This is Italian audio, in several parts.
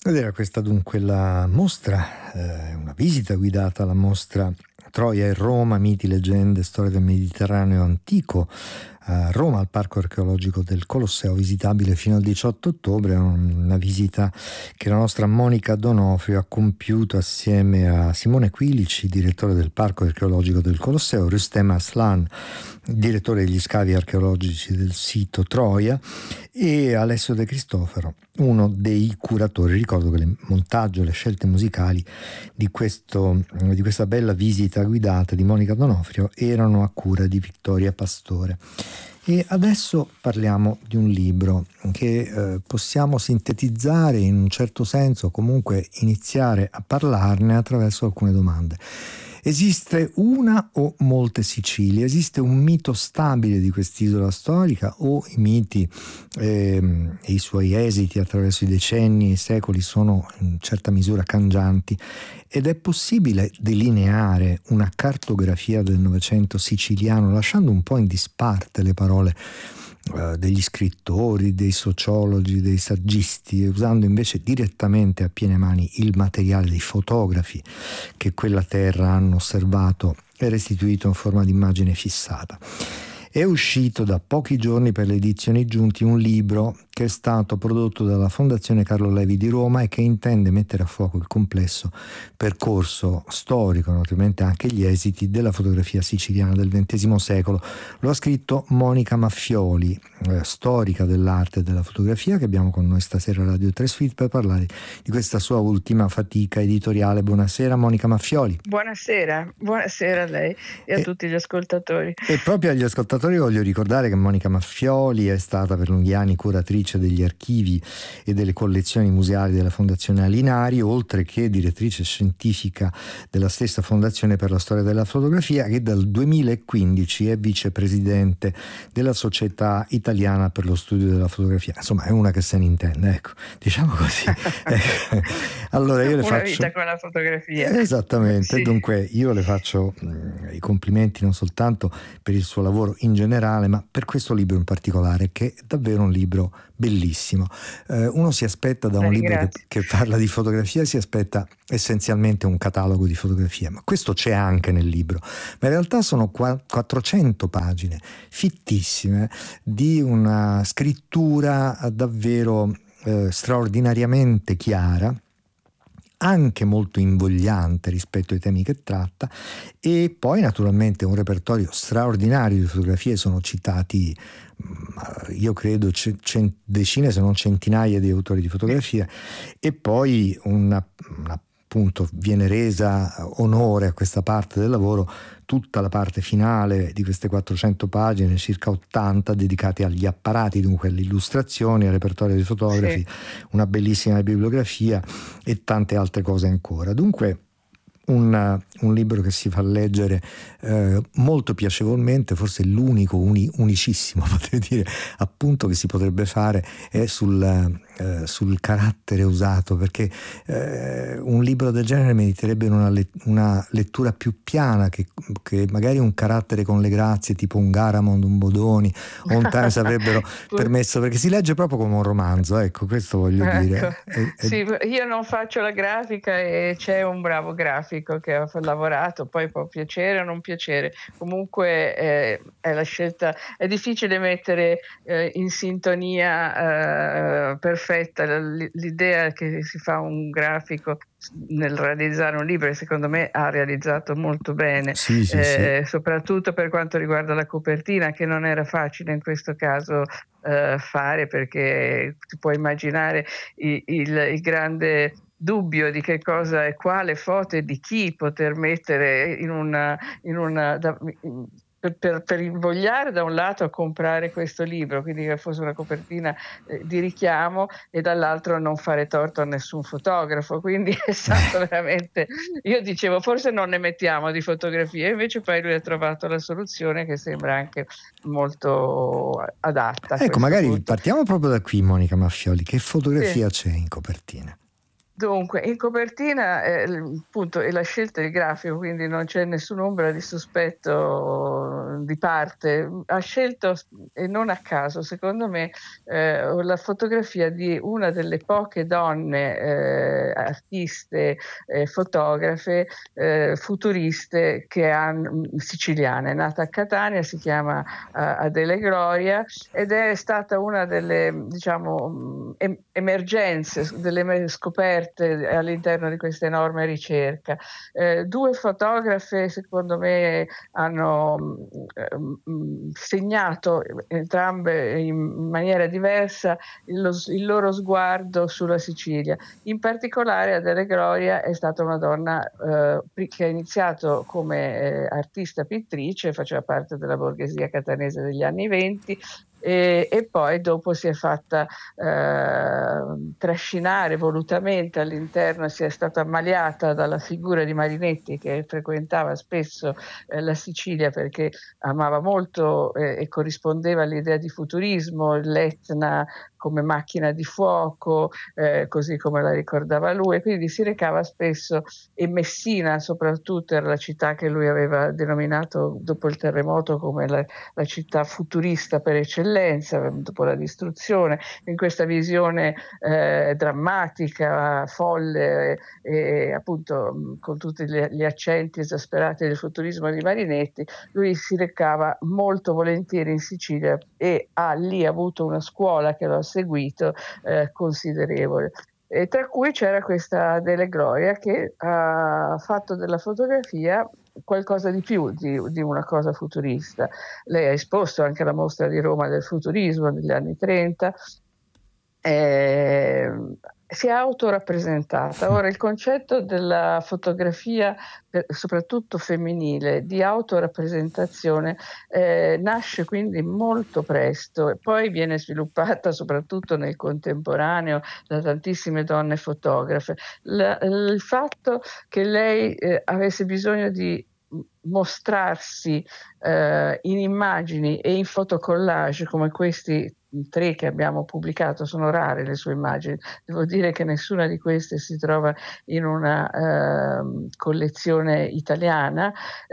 Ed era questa dunque la mostra, una visita guidata alla mostra Troia e Roma, miti, leggende, storia del Mediterraneo antico, a Roma al Parco Archeologico del Colosseo, visitabile fino al 18 ottobre, una visita che la nostra Monica Donofrio ha compiuto assieme a Simone Quilici, direttore del Parco Archeologico del Colosseo, Rustem Aslan, direttore degli scavi archeologici del sito Troia, e Alessio De Cristofaro, uno dei curatori. Ricordo che il montaggio, le scelte musicali di questa bella visita guidata di Monica Donofrio erano a cura di Vittoria Pastore. E adesso parliamo di un libro che possiamo sintetizzare in un certo senso, comunque iniziare a parlarne attraverso alcune domande. Esiste una o molte Sicilie? Esiste un mito stabile di quest'isola storica, o i miti e i suoi esiti attraverso i decenni e i secoli sono in certa misura cangianti? Ed è possibile delineare una cartografia del Novecento siciliano lasciando un po' in disparte le parole degli scrittori, dei sociologi, dei saggisti, e usando invece direttamente a piene mani il materiale dei fotografi che quella terra hanno osservato e restituito in forma di immagine fissata? È uscito da pochi giorni per le edizioni Giunti un libro che è stato prodotto dalla Fondazione Carlo Levi di Roma e che intende mettere a fuoco il complesso percorso storico, naturalmente anche gli esiti della fotografia siciliana del XX secolo. Lo ha scritto Monica Maffioli, storica dell'arte e della fotografia, che abbiamo con noi stasera a Radio 3 Suite per parlare di questa sua ultima fatica editoriale. Buonasera Monica Maffioli. Buonasera a lei e a tutti gli ascoltatori. E proprio agli ascoltatori voglio ricordare che Monica Maffioli è stata per lunghi anni curatrice degli archivi e delle collezioni museali della Fondazione Alinari, oltre che direttrice scientifica della stessa Fondazione per la Storia della Fotografia, che dal 2015 è vicepresidente della Società Italiana per lo Studio della Fotografia. Insomma, è una che se ne intende, ecco, diciamo così. Allora io le faccio una vita con la fotografia. Esattamente, Sì. Dunque io le faccio i complimenti non soltanto per il suo lavoro in generale, ma per questo libro in particolare, che è davvero un libro bellissimo. Uno si aspetta da un libro che parla di fotografia, si aspetta essenzialmente un catalogo di fotografie, ma questo c'è anche nel libro. Ma in realtà sono 400 pagine fittissime di una scrittura davvero straordinariamente chiara, anche molto invogliante rispetto ai temi che tratta, e poi naturalmente un repertorio straordinario di fotografie. Sono citati, io credo, decine se non centinaia di autori di fotografia, e poi appunto viene resa onore a questa parte del lavoro tutta la parte finale di queste 400 pagine, circa 80 dedicate agli apparati, dunque alle illustrazioni, al repertorio dei fotografi, sì, una bellissima bibliografia e tante altre cose ancora. Dunque un libro che si fa leggere molto piacevolmente. Forse l'unico, unicissimo potrei dire, appunto, che si potrebbe fare è sul carattere usato, perché un libro del genere meriterebbe una lettura più piana, che magari un carattere con le grazie tipo un Garamond, un Bodoni o un Times avrebbero permesso, perché si legge proprio come un romanzo, ecco, questo voglio dire. Sì, io non faccio la grafica e c'è un bravo grafico che ha lavorato, poi può piacere o non piacere, comunque è la scelta. È difficile mettere in sintonia perfetta l'idea che si fa un grafico nel realizzare un libro, e secondo me ha realizzato molto bene, sì. Soprattutto per quanto riguarda la copertina, che non era facile in questo caso fare, perché si può immaginare il grande dubbio di che cosa e quale foto e di chi poter mettere per invogliare da un lato a comprare questo libro, quindi che fosse una copertina di richiamo, e dall'altro non fare torto a nessun fotografo. Quindi è stato veramente, io dicevo forse non ne mettiamo di fotografie, invece poi lui ha trovato la soluzione che sembra anche molto adatta. Ecco, magari partiamo proprio da qui, Monica Maffioli. Che fotografia c'è in copertina? Dunque, in copertina, appunto, è la scelta del grafico, quindi non c'è nessun'ombra di sospetto di parte. Ha scelto, e non a caso, secondo me, la fotografia di una delle poche donne artiste, fotografe, futuriste siciliane, nata a Catania, si chiama Adele Gloria, ed è stata una delle, diciamo, emergenze, delle scoperte all'interno di questa enorme ricerca. Due fotografe, secondo me, hanno segnato entrambe in maniera diversa il loro sguardo sulla Sicilia. In particolare Adele Gloria è stata una donna che ha iniziato come artista pittrice, faceva parte della borghesia catanese degli anni '20, e poi dopo si è fatta trascinare volutamente all'interno, si è stata ammaliata dalla figura di Marinetti, che frequentava spesso la Sicilia perché amava molto e corrispondeva all'idea di futurismo, l'Etna come macchina di fuoco, così come la ricordava lui, e quindi si recava spesso, e Messina soprattutto era la città che lui aveva denominato dopo il terremoto come la città futurista per eccellenza, dopo la distruzione, in questa visione drammatica, folle, e appunto con tutti gli accenti esasperati del futurismo di Marinetti. Lui si recava molto volentieri in Sicilia e ha lì avuto una scuola che lo ha seguito considerevole. E tra cui c'era questa Adele Gloria, che ha fatto della fotografia qualcosa di più di una cosa futurista. Lei ha esposto anche alla Mostra di Roma del futurismo negli anni '30. Si è autorappresentata. Ora, il concetto della fotografia, soprattutto femminile, di autorappresentazione, nasce quindi molto presto e poi viene sviluppata soprattutto nel contemporaneo da tantissime donne fotografe. Il fatto che lei avesse bisogno di mostrarsi in immagini e in fotocollage come questi 3 che abbiamo pubblicato, sono rare le sue immagini, devo dire che nessuna di queste si trova in una collezione italiana,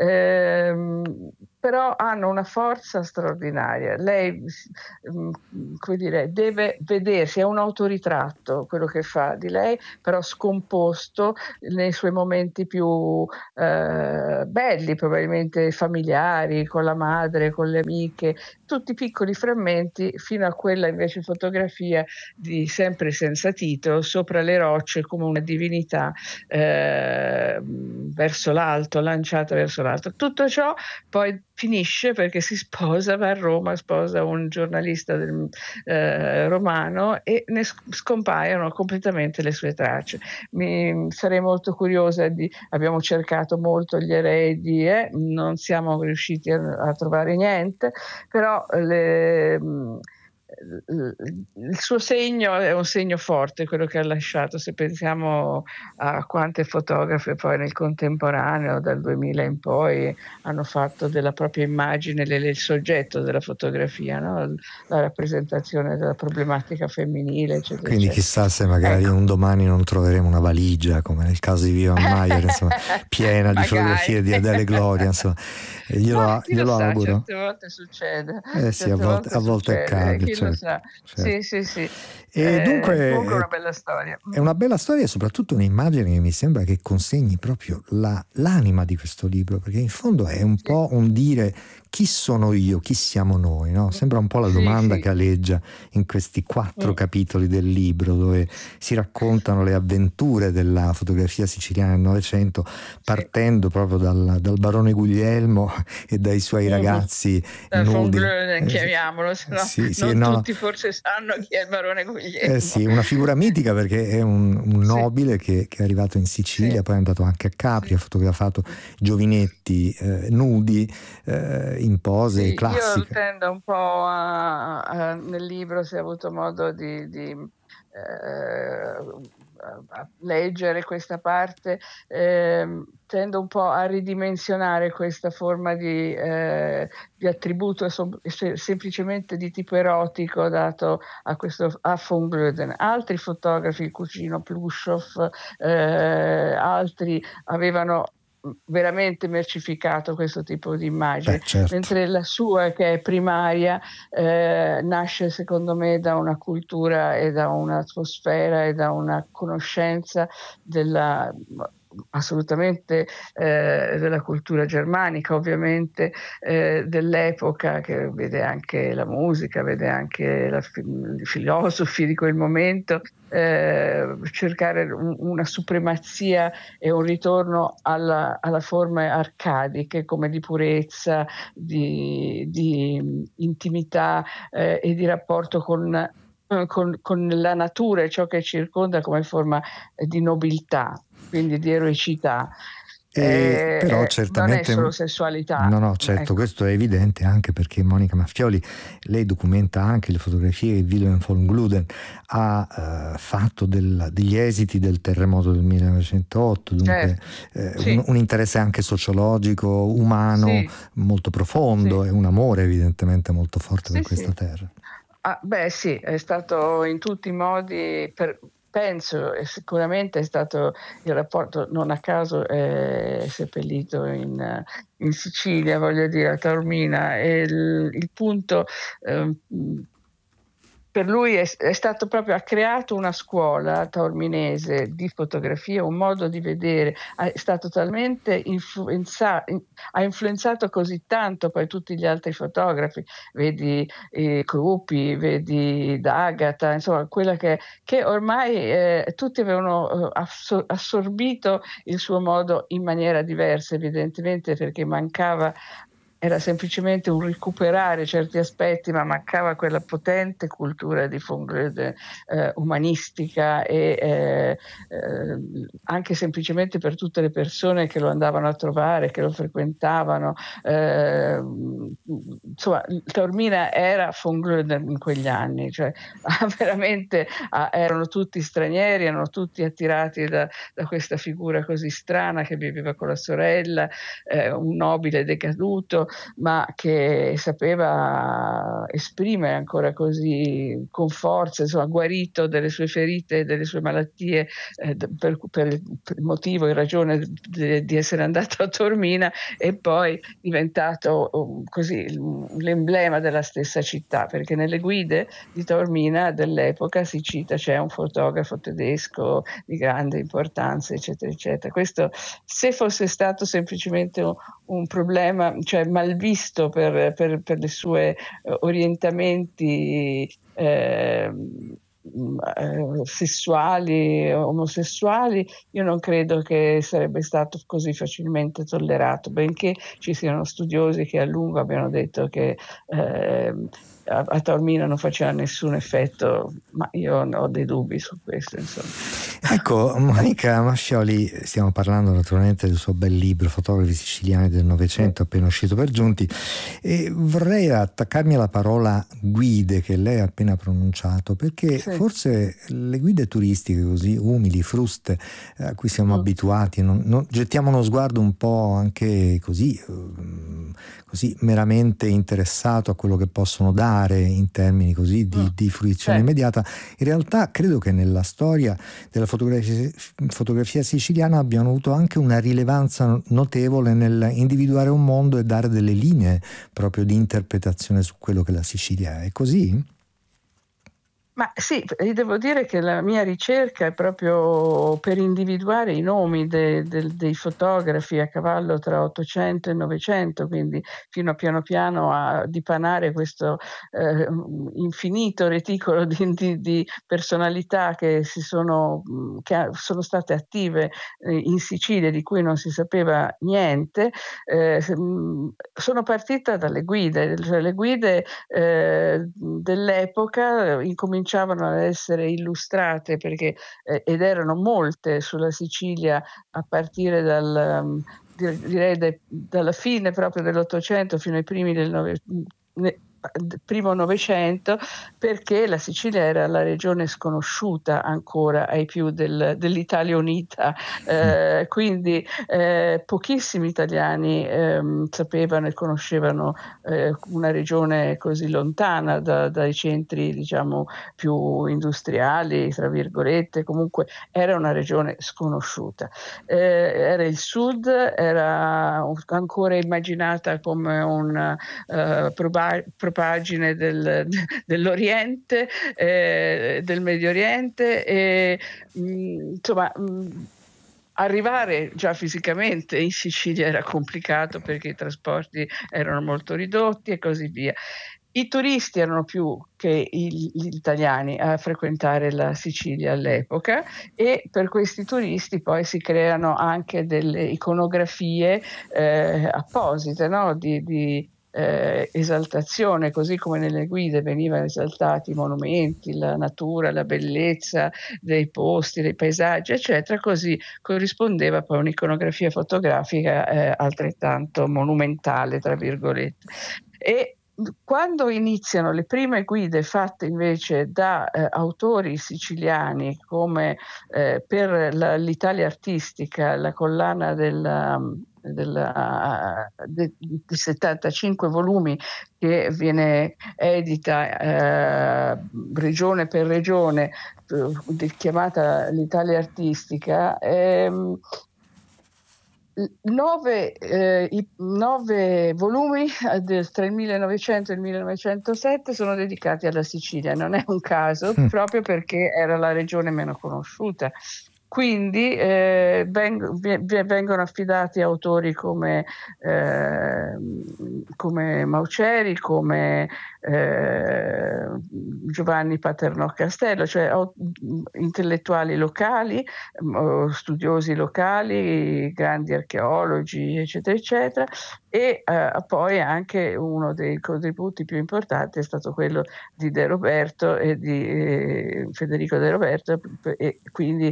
però hanno una forza straordinaria. Lei, come dire, deve vedersi, è un autoritratto quello che fa di lei, però scomposto nei suoi momenti più belli, probabilmente familiari, con la madre, con le amiche, tutti piccoli frammenti, fino a quella invece fotografia di sempre senza titolo, sopra le rocce come una divinità verso l'alto, lanciata verso l'alto. Tutto ciò poi finisce perché si sposa, va a Roma, sposa un giornalista romano, e ne scompaiono completamente le sue tracce. Sarei molto curiosa abbiamo cercato molto gli eredi, non siamo riusciti a trovare niente, però il suo segno è un segno forte, quello che ha lasciato. Se pensiamo a quante fotografe poi nel contemporaneo, dal 2000 in poi, hanno fatto della propria immagine il soggetto della fotografia, no? La rappresentazione della problematica femminile, eccetera, Quindi eccetera. chissà se magari Ecco. un domani non troveremo una valigia, come nel caso di Vivian Maier, insomma, piena di fotografie di Adele Gloria, insomma. Ma chi lo Glielo sa, auguro. certe volte succede, Sì, certe volte a volte succede, accade, chi lo certo, sa. Sì, certo. sì, sì. E dunque Comunque è una bella storia. è una bella storia e soprattutto un'immagine che mi sembra che consegni proprio l'anima di questo libro, perché in fondo è un Sì. po' un dire chi sono io, chi siamo noi, no? Sembra un po' la Sì, domanda sì. che aleggia in questi 4 capitoli del libro, dove si raccontano le avventure della fotografia siciliana del Novecento, partendo proprio dal barone Guglielmo e dai suoi ragazzi Von nudi. Glöden, chiamiamolo, se no Sì, non no. tutti forse sanno chi è il barone Guglielmo. Sì, una figura mitica perché è un Sì, nobile che è arrivato in Sicilia, sì, poi è andato anche a Capri, ha sì. fotografato giovinetti nudi in pose Sì, io classiche. tendo un po' nel libro, se ho avuto modo di a leggere questa parte, tendo un po' a ridimensionare questa forma di attributo semplicemente di tipo erotico dato a von Gröden. Altri fotografi, il cugino Pluschow, altri avevano veramente mercificato questo tipo di immagini, Beh, certo. mentre la sua, che è primaria, nasce secondo me da una cultura e da un'atmosfera e da una conoscenza della assolutamente della cultura germanica, ovviamente, dell'epoca, che vede anche la musica, vede anche i filosofi di quel momento, cercare una supremazia e un ritorno alla forme arcadiche, come di purezza, di intimità, e di rapporto con la natura e ciò che circonda come forma di nobiltà, quindi di eroicità. Però Non è certamente, solo sessualità, no, no, certo, ecco. questo è evidente anche perché Monica Maffioli, lei documenta anche le fotografie che Willem von Gluden ha fatto degli esiti del terremoto del 1908, dunque Certo. Sì, un interesse anche sociologico, umano, sì, molto sì. profondo e un amore evidentemente molto forte per Sì, questa sì. terra. Ah, beh sì, è stato in tutti i modi penso e sicuramente è stato il rapporto, non a caso è seppellito in Sicilia, voglio dire, a Taormina, e il punto, ehm, per lui è stato proprio, ha creato una scuola taorminese di fotografia, un modo di vedere, è stato talmente ha influenzato così tanto poi tutti gli altri fotografi, vedi, Crupi, vedi D'Agata, insomma quella che ormai, tutti avevano, assorbito il suo modo in maniera diversa, evidentemente perché mancava, era semplicemente un recuperare certi aspetti, ma mancava quella potente cultura di von Goethe, umanistica e, anche semplicemente per tutte le persone che lo andavano a trovare, che lo frequentavano. Insomma, Taormina era von Goethe in quegli anni, cioè veramente erano tutti stranieri, erano tutti attirati da questa figura così strana che viveva con la sorella, un nobile decaduto, ma che sapeva esprimere ancora così con forza, insomma, guarito delle sue ferite, delle sue malattie, per il motivo, in ragione di essere andato a Taormina, e poi diventato così l'emblema della stessa città, perché nelle guide di Taormina dell'epoca si cita, c'è un fotografo tedesco di grande importanza, eccetera, eccetera. Questo, se fosse stato semplicemente un problema, cioè malvisto per le sue orientamenti sessuali, omosessuali, io non credo che sarebbe stato così facilmente tollerato, benché ci siano studiosi che a lungo abbiano detto che a Taormina non faceva nessun effetto, ma io ho dei dubbi su questo, insomma. Ecco, Monica Mascioli, stiamo parlando naturalmente del suo bel libro Fotografi siciliani del Sì, Novecento, appena uscito per Giunti, e vorrei attaccarmi alla parola guide che lei ha appena pronunciato, perché sì. forse le guide turistiche così umili, fruste, a cui siamo Mm. abituati, gettiamo uno sguardo un po' anche così, così meramente interessato a quello che possono dare in termini così Mm. di fruizione Certo. immediata. In realtà credo che nella storia della fotografia siciliana abbiano avuto anche una rilevanza notevole nel individuare un mondo e dare delle linee proprio di interpretazione su quello che la Sicilia è. È così? Ma sì, devo dire che la mia ricerca è proprio per individuare i nomi dei fotografi a cavallo tra '800 e '900, quindi fino a piano piano a dipanare questo, infinito reticolo di personalità che sono state attive, in Sicilia, di cui non si sapeva niente. Sono partita dalle guide, cioè le guide dell'epoca incominciavano ad essere illustrate perché ed erano molte sulla Sicilia a partire direi dalla fine proprio dell'800 fino ai primi del primo Novecento, perché la Sicilia era la regione sconosciuta ancora ai più dell'Italia unita, quindi pochissimi italiani sapevano e conoscevano una regione così lontana dai centri, diciamo, più industriali, tra virgolette. Comunque era una regione sconosciuta. Era il sud, era ancora immaginata come un propagine dell'Oriente, del Medio Oriente, e insomma arrivare già fisicamente in Sicilia era complicato perché i trasporti erano molto ridotti e così via. I turisti erano più che gli italiani a frequentare la Sicilia all'epoca, e per questi turisti poi si creano anche delle iconografie apposite, no? di esaltazione, così come nelle guide venivano esaltati i monumenti, la natura, la bellezza dei posti, dei paesaggi, eccetera, così corrispondeva poi un'iconografia fotografica altrettanto monumentale, tra virgolette. E quando iniziano le prime guide fatte invece da autori siciliani, come per l'Italia artistica, la collana di 75 volumi che viene edita regione per regione, chiamata l'Italia artistica, 9 volumi tra il 1900 e il 1907 sono dedicati alla Sicilia. Non è un caso, proprio perché era la regione meno conosciuta. Quindi vengono affidati a autori come Mauceri, come Giovanni Paternò Castello, cioè intellettuali locali, studiosi locali, grandi archeologi, eccetera, eccetera. E poi anche uno dei contributi più importanti è stato quello di De Roberto e di Federico De Roberto, e quindi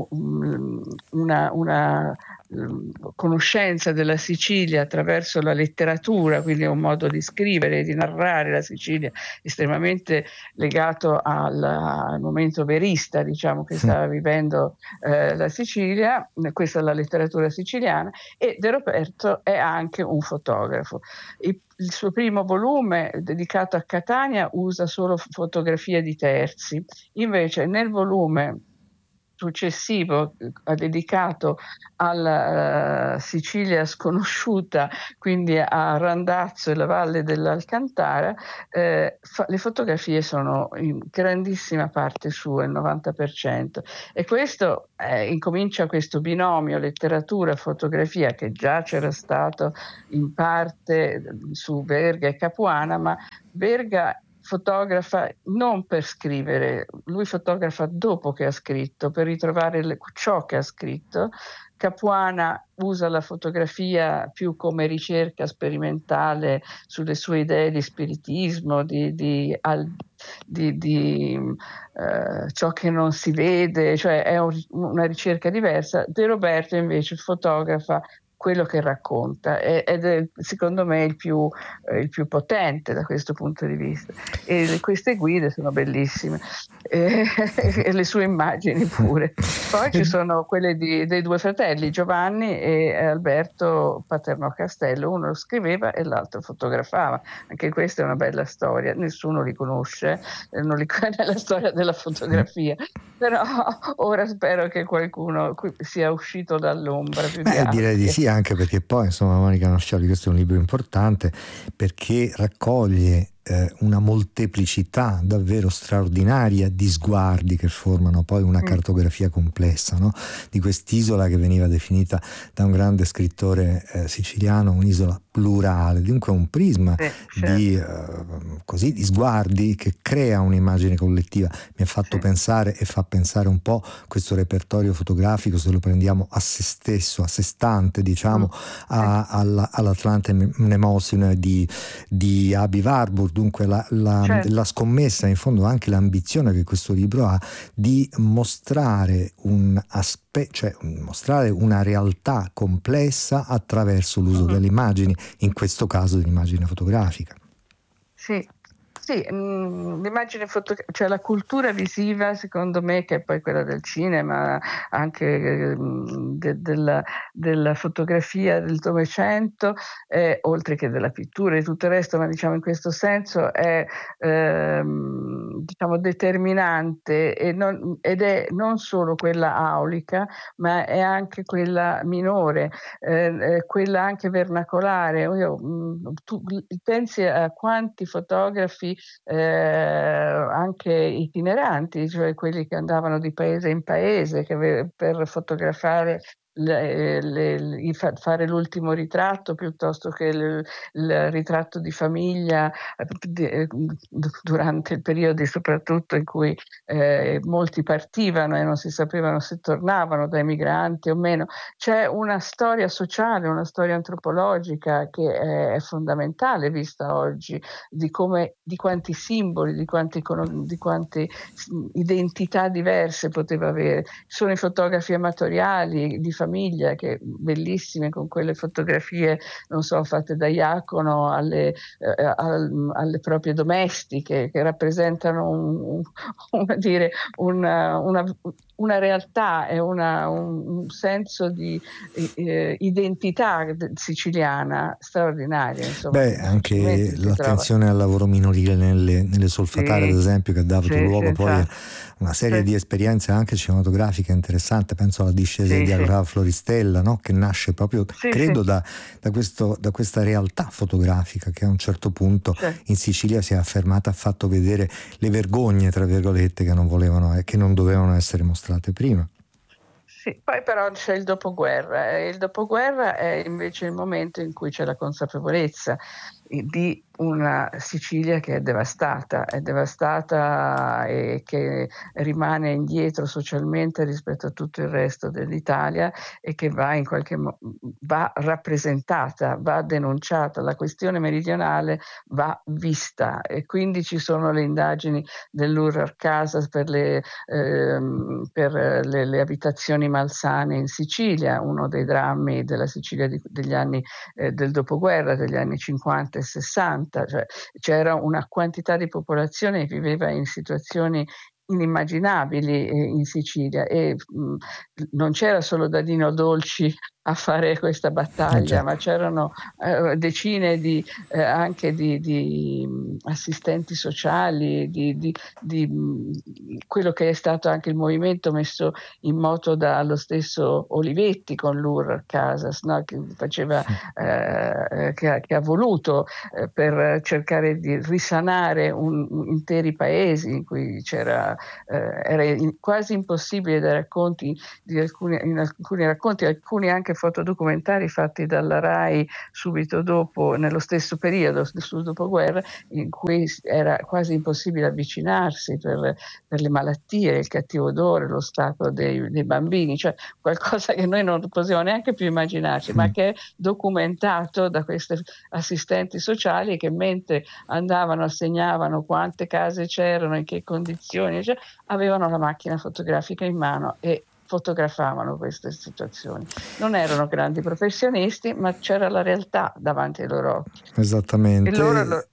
una conoscenza della Sicilia attraverso la letteratura, quindi è un modo di scrivere e di narrare la Sicilia estremamente legato al momento verista, diciamo, che stava vivendo la Sicilia. Questa è la letteratura siciliana, e De Roberto è anche un fotografo. Il suo primo volume dedicato a Catania usa solo fotografie di terzi, invece nel volume successivo dedicato alla Sicilia sconosciuta, quindi a Randazzo e la Valle dell'Alcantara, le fotografie sono in grandissima parte sue, il 90%, e questo incomincia questo binomio letteratura-fotografia, che già c'era stato in parte su Verga e Capuana, ma Verga fotografa non per scrivere, lui fotografa dopo che ha scritto, per ritrovare ciò che ha scritto. Capuana usa la fotografia più come ricerca sperimentale sulle sue idee di spiritismo, di ciò che non si vede, cioè è una ricerca diversa. De Roberto invece fotografa quello che racconta, ed è secondo me il più potente da questo punto di vista, e queste guide sono bellissime, e le sue immagini pure. Poi ci sono quelle dei due fratelli, Giovanni e Alberto Paternò Castello, uno scriveva e l'altro fotografava. Anche questa è una bella storia, nessuno li conosce, non li conosce la storia della fotografia, però ora spero che qualcuno sia uscito dall'ombra più di altri. Direi di sì, anche perché poi, insomma, Monica Noscioli, questo è un libro importante perché raccoglie una molteplicità davvero straordinaria di sguardi che formano poi una cartografia complessa, no? Di quest'isola che veniva definita da un grande scrittore siciliano un'isola plurale, dunque un prisma di sguardi che crea un'immagine collettiva. Mi ha fatto pensare e fa pensare un po' questo repertorio fotografico, se lo prendiamo a se stesso, a sé stante, diciamo, all'Atlante Mnemosyne di Aby Warburg. Dunque la scommessa, in fondo anche l'ambizione che questo libro ha di mostrare mostrare una realtà complessa attraverso l'uso delle immagini, in questo caso dell'immagine fotografica. Sì, Sì, l'immagine cioè la cultura visiva secondo me, che è poi quella del cinema, anche della fotografia del Novecento, oltre che della pittura e tutto il resto, ma diciamo in questo senso è diciamo determinante ed è non solo quella aulica, ma è anche quella minore, quella anche vernacolare. Tu pensi a quanti fotografi anche itineranti, cioè quelli che andavano di paese in paese per fotografare fare l'ultimo ritratto piuttosto che il ritratto di famiglia durante il periodo soprattutto in cui molti partivano e non si sapevano se tornavano da emigranti o meno. C'è una storia sociale, una storia antropologica che è fondamentale vista oggi, di quanti simboli, di quante identità diverse poteva avere. Sono i fotografi amatoriali di famiglia, che bellissime, con quelle fotografie, non so, fatte da Iacono alle proprie domestiche, che rappresentano dire, una realtà e un senso di identità siciliana straordinaria, insomma, Beh, che difficilmente anche si trova. l'attenzione al lavoro minorile nelle solfatarie, ad Sì, esempio, che ha dato sì, sì, luogo poi a infatti. una serie Sì, di esperienze anche cinematografiche interessanti. Penso alla discesa sì, di sì, Agra Floristella, no? Che nasce proprio, sì, sì, credo, da questa realtà fotografica che a un certo punto sì. in Sicilia si è affermata, ha fatto vedere le vergogne, tra virgolette, che non volevano e che non dovevano essere mostrate prima. Sì, poi però c'è il dopoguerra e il dopoguerra è invece il momento in cui c'è la consapevolezza di una Sicilia che è devastata e che rimane indietro socialmente rispetto a tutto il resto dell'Italia e che va in qualche va rappresentata, va denunciata. La questione meridionale va vista e quindi ci sono le indagini dell'Urrar Casas per le abitazioni malsane in Sicilia, uno dei drammi della Sicilia degli anni del dopoguerra, degli anni 50 e 60, cioè c'era una quantità di popolazione che viveva in situazioni inimmaginabili in Sicilia e non c'era solo Dadino Dolci a fare questa Già. battaglia, ma c'erano decine anche di assistenti sociali, quello che è stato anche il movimento messo in moto dallo stesso Olivetti con l'UR Casas, no? Che faceva, che ha voluto per cercare di risanare interi paesi in cui era quasi impossibile dai racconti in alcuni racconti, alcuni anche fotodocumentari fatti dalla RAI subito dopo, nello stesso periodo sul dopoguerra, in cui era quasi impossibile avvicinarsi per le malattie, il cattivo odore, lo stato dei bambini, cioè qualcosa che noi non possiamo neanche più immaginarci, ma che è documentato da questi assistenti sociali che mentre andavano, assegnavano quante case c'erano, in che condizioni, cioè, avevano la macchina fotografica in mano e fotografavano queste situazioni. Non erano grandi professionisti, ma c'era la realtà davanti ai loro occhi. E Esattamente.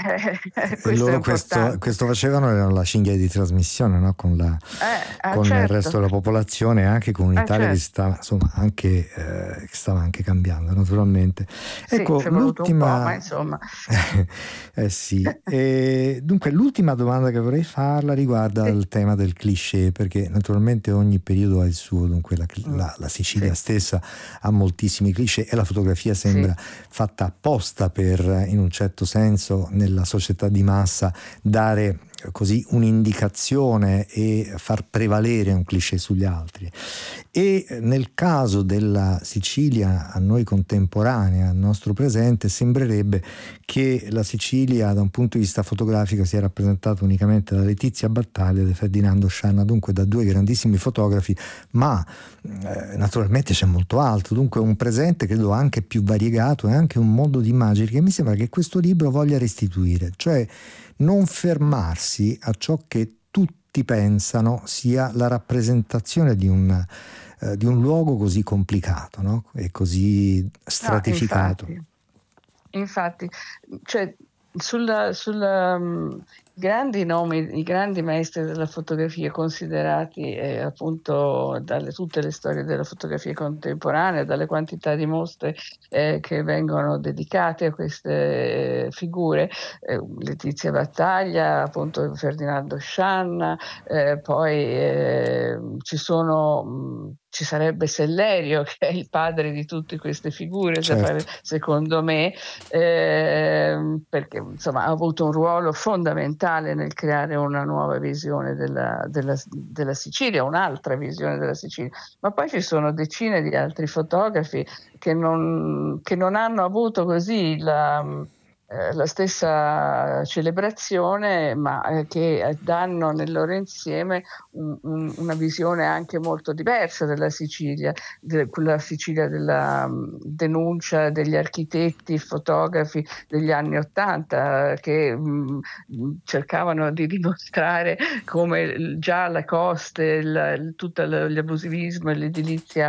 E questo è loro importante. questo facevano, erano la cinghia di trasmissione, no? Con il resto Certo, della popolazione, anche con un'Italia che certo. stava, insomma, che stava anche cambiando, naturalmente. Sì, Ecco, ci è voluto un po', ma l'ultima. insomma. Eh sì, e dunque l'ultima domanda che vorrei farla riguarda Sì, il tema del cliché, perché naturalmente ogni periodo ha il suo, dunque la Sicilia sì, stessa ha moltissimi cliché e la fotografia sì, sembra fatta apposta per, in un certo senso, nella società di massa, dare così un'indicazione e far prevalere un cliché sugli altri. E nel caso della Sicilia a noi contemporanea, al nostro presente, sembrerebbe che la Sicilia da un punto di vista fotografico sia rappresentata unicamente da Letizia Battaglia e da Ferdinando Scianna, dunque da due grandissimi fotografi, ma naturalmente c'è molto altro, dunque un presente credo anche più variegato e anche un modo di immagine che mi sembra che questo libro voglia restituire, cioè non fermarsi a ciò che tutti pensano sia la rappresentazione di un luogo così complicato, no? E così no, stratificato. infatti, cioè grandi nomi, i grandi maestri della fotografia considerati, appunto dalle tutte le storie della fotografia contemporanea, dalle quantità di mostre, che vengono dedicate a queste figure, Letizia Battaglia, appunto Ferdinando Scianna, poi, ci sarebbe Sellerio che è il padre di tutte queste figure, Certo. secondo me, perché insomma ha avuto un ruolo fondamentale nel creare una nuova visione della Sicilia, un'altra visione della Sicilia. Ma poi ci sono decine di altri fotografi che non hanno avuto così la stessa celebrazione, ma che danno nel loro insieme una visione anche molto diversa della Sicilia, quella Sicilia della denuncia degli architetti, fotografi degli anni '80 che cercavano di dimostrare come già la coste, tutto l'abusivismo e l'edilizia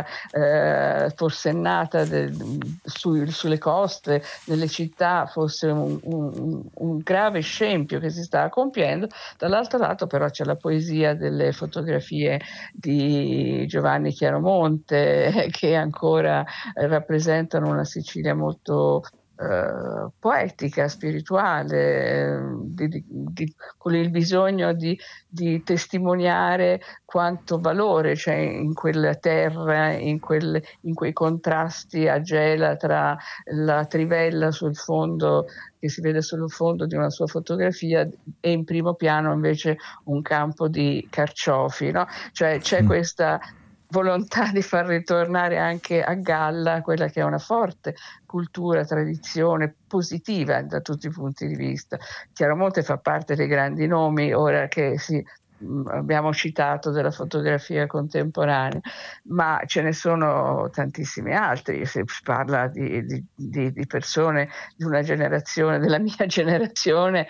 forsennata sulle coste, nelle città fosse un grave scempio che si stava compiendo. Dall'altro lato però c'è la poesia delle fotografie di Giovanni Chiaromonte che ancora rappresentano una Sicilia molto poetica, spirituale, con il bisogno di testimoniare quanto valore c'è in quella terra, in quei contrasti a gela tra la trivella sul fondo, che si vede sul fondo di una sua fotografia, e in primo piano invece un campo di carciofi, no? Cioè c'è questa volontà di far ritornare anche a galla quella che è una forte cultura, tradizione positiva da tutti i punti di vista. Chiaromonte fa parte dei grandi nomi, ora che abbiamo citato, della fotografia contemporanea, ma ce ne sono tantissimi altri. Si parla di persone di una generazione, della mia generazione,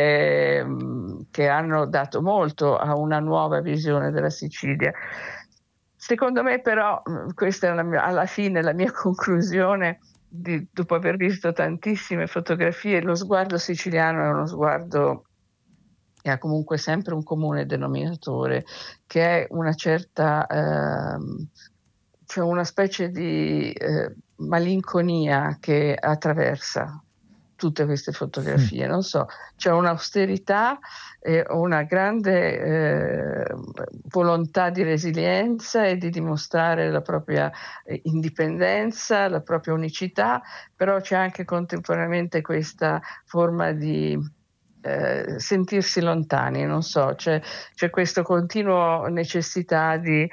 che hanno dato molto a una nuova visione della Sicilia. Secondo me però, questa è alla fine la mia conclusione, dopo aver visto tantissime fotografie: lo sguardo siciliano è uno sguardo che ha comunque sempre un comune denominatore, che è una certa, cioè una specie di malinconia che attraversa tutte queste fotografie. Non so, c'è un'austerità e una grande volontà di resilienza e di dimostrare la propria indipendenza, la propria unicità, però c'è anche contemporaneamente questa forma di sentirsi lontani, non so, c'è questo continuo necessità di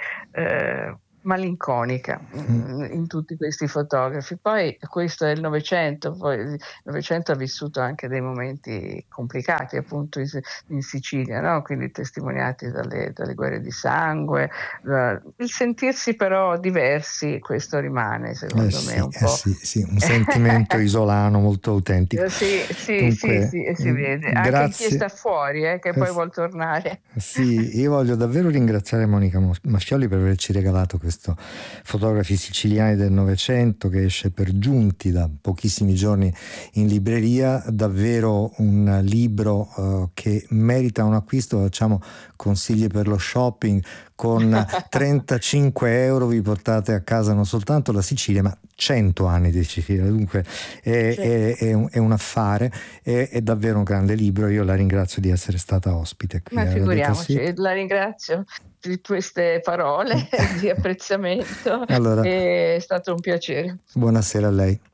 malinconica in tutti questi fotografi. Poi questo è il Novecento, poi il Novecento ha vissuto anche dei momenti complicati appunto in Sicilia, no? Quindi testimoniati dalle guerre di sangue, il sentirsi però diversi, questo rimane secondo me un po'. Sì, un sentimento isolano molto autentico. Sì, Dunque, e si vede anche in chi grazie. sta fuori, che poi vuol tornare. Sì, io voglio davvero ringraziare Monica Mascioli per averci regalato questo Fotografi siciliani del Novecento, che esce per giunti da pochissimi giorni in libreria. Davvero un libro che merita un acquisto. Facciamo consigli per lo shopping: con 35 euro vi portate a casa non soltanto la Sicilia, ma 100 anni di Sicilia. Dunque è un affare, è davvero un grande libro. Io la ringrazio di essere stata ospite qui Ma a Radio figuriamoci, Trassit. la ringrazio di queste parole di apprezzamento, Allora, è stato un piacere. buonasera a lei.